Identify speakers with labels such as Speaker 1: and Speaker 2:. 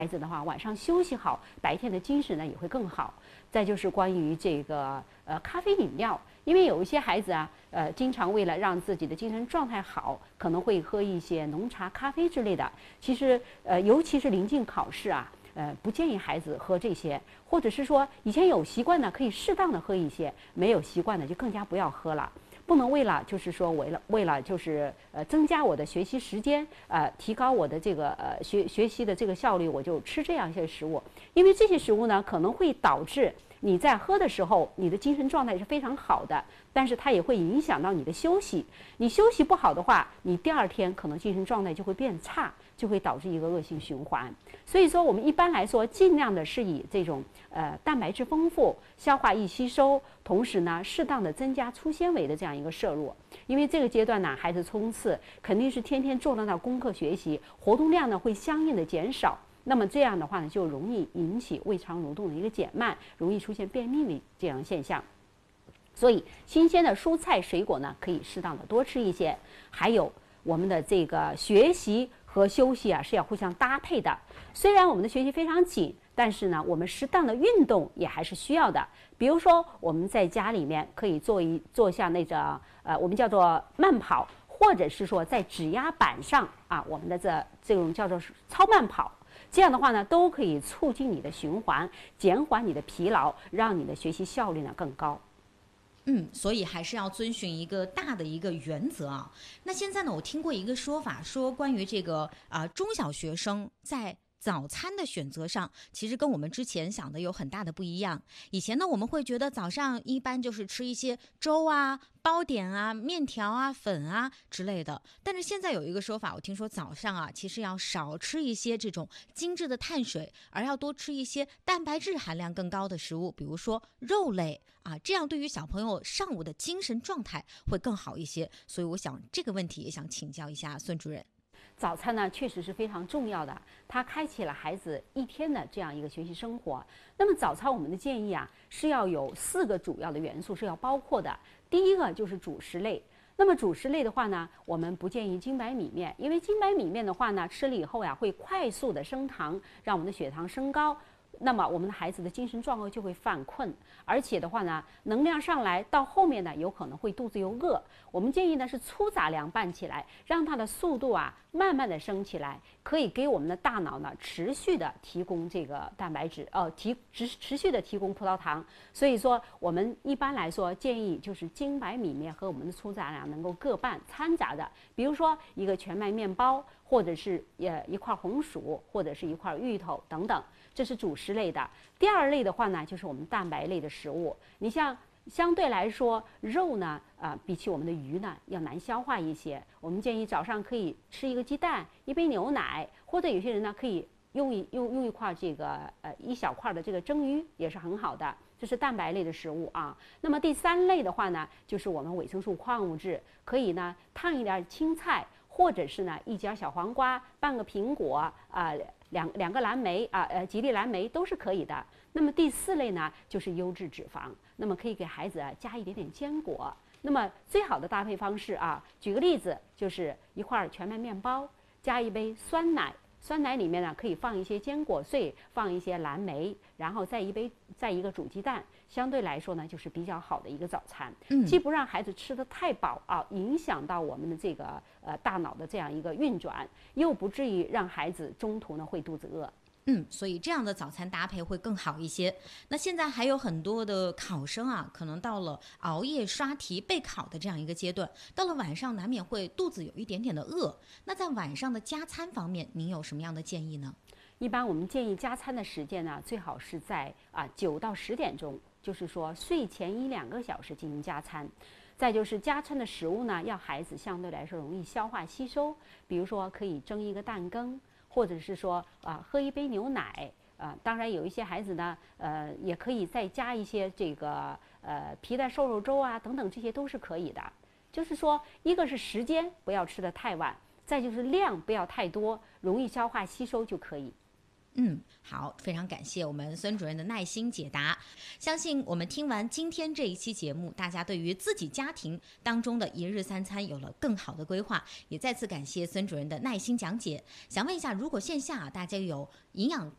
Speaker 1: 孩子的话，晚上休息好，白天的精神呢也会更好。再就是关于这个咖啡饮料，因为有一些孩子啊，经常为了让自己的精神状态好，可能会喝一些浓茶、咖啡之类的。其实尤其是临近考试啊，不建议孩子喝这些，或者是说以前有习惯呢，可以适当的喝一些；没有习惯的就更加不要喝了。不能为了就是说为了就是增加我的学习时间，提高我的这个学习的这个效率，我就吃这样一些食物，因为这些食物呢可能会导致你在喝的时候，你的精神状态是非常好的，但是它也会影响到你的休息。你休息不好的话，你第二天可能精神状态就会变差，就会导致一个恶性循环。所以说，我们一般来说尽量的是以这种蛋白质丰富、消化易吸收，同时呢适当的增加粗纤维的这样一个摄入。因为这个阶段呢，孩子冲刺肯定是天天坐在那功课学习，活动量呢会相应的减少。那么这样的话呢，就容易引起胃肠蠕动的一个减慢，容易出现便秘的这样现象。所以，新鲜的蔬菜水果呢，可以适当的多吃一些。还有我们的这个学习和休息啊，是要互相搭配的。虽然我们的学习非常紧，但是呢，我们适当的运动也还是需要的。比如说，我们在家里面可以做下那个我们叫做慢跑，或者是说在指压板上啊，我们的这种叫做超慢跑。这样的话呢，都可以促进你的循环，减缓你的疲劳，让你的学习效率呢更高。
Speaker 2: 所以还是要遵循一个大的一个原则啊。那现在呢，我听过一个说法，说关于这个中小学生在早餐的选择上，其实跟我们之前想的有很大的不一样。以前呢，我们会觉得早上一般就是吃一些粥啊、包点啊、面条啊、粉啊之类的。但是现在有一个说法，我听说早上啊，其实要少吃一些这种精致的碳水，而要多吃一些蛋白质含量更高的食物，比如说肉类啊，这样对于小朋友上午的精神状态会更好一些。所以我想这个问题也想请教一下孙主任。
Speaker 1: 早餐呢，确实是非常重要的，它开启了孩子一天的这样一个学习生活。那么早餐我们的建议啊，是要有4个主要的元素是要包括的。第一个就是主食类。那么主食类的话呢，我们不建议精白米面，因为精白米面的话呢，吃了以后呀，会快速的升糖，让我们的血糖升高。那么我们的孩子的精神状况就会犯困，而且的话呢，能量上来到后面呢，有可能会肚子又饿。我们建议呢是粗杂粮拌起来，让它的速度啊慢慢的升起来，可以给我们的大脑呢持续的提供这个蛋白质，持续的提供葡萄糖。所以说我们一般来说建议就是精白米面和我们的粗杂粮能够各半掺杂的，比如说一个全麦面包，或者是一块红薯，或者是一块芋头等等。这是主食类的。第二类的话呢，就是我们蛋白类的食物。你像相对来说，肉呢，比起我们的鱼呢，要难消化一些。我们建议早上可以吃一个鸡蛋，一杯牛奶，或者有些人呢可以用一块这个一小块的这个蒸鱼，也是很好的。这是蛋白类的食物啊。那么第3类的话呢，就是我们维生素矿物质，可以呢烫一点青菜，或者是呢一节小黄瓜，半个苹果两个蓝莓吉利蓝莓都是可以的。那么第4类呢，就是优质脂肪，那么可以给孩子加一点点坚果。那么最好的搭配方式啊，举个例子，就是一块全麦面包加一杯酸奶，酸奶里面呢可以放一些坚果碎，放一些蓝莓，然后再一个煮鸡蛋，相对来说呢就是比较好的一个早餐。既不让孩子吃得太饱啊，影响到我们的这个大脑的这样一个运转，又不至于让孩子中途呢会肚子饿。
Speaker 2: 所以这样的早餐搭配会更好一些。那现在还有很多的考生啊，可能到了熬夜刷题备考的这样一个阶段，到了晚上难免会肚子有一点点的饿。那在晚上的加餐方面，您有什么样的建议呢？
Speaker 1: 一般我们建议加餐的时间呢，最好是在9到10点钟，就是说睡前1-2个小时进行加餐。再就是加餐的食物呢，要孩子相对来说容易消化吸收，比如说可以蒸一个蛋羹，或者是说喝一杯牛奶。当然有一些孩子呢，也可以再加一些这个皮蛋瘦肉粥啊等等，这些都是可以的。就是说，一个是时间不要吃得太晚，再就是量不要太多，容易消化吸收就可以。
Speaker 2: 好，非常感谢我们孙主任的耐心解答。相信我们听完今天这一期节目，大家对于自己家庭当中的一日三餐有了更好的规划。也再次感谢孙主任的耐心讲解。想问一下，如果线下大家有营养